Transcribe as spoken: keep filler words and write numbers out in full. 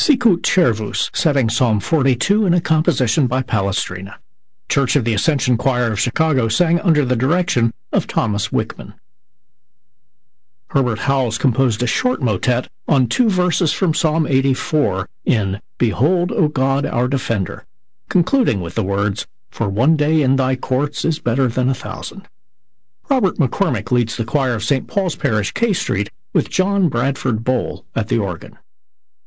Sicut Cervus, setting Psalm forty-two in a composition by Palestrina. Church of the Ascension Choir of Chicago sang under the direction of Thomas Wickman. Herbert Howells composed a short motet on two verses from Psalm eighty-four in Behold, O God, our Defender, concluding with the words, For one day in thy courts is better than a thousand. Robert McCormick leads the choir of Saint Paul's Parish, K Street, with John Bradford Bowl at the organ.